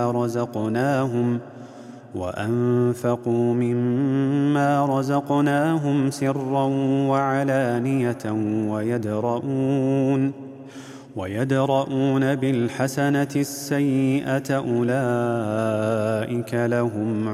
وأنفقوا مما رزقناهم سرا وعلانية ويدرؤون بالحسنة السيئة أولئك لهم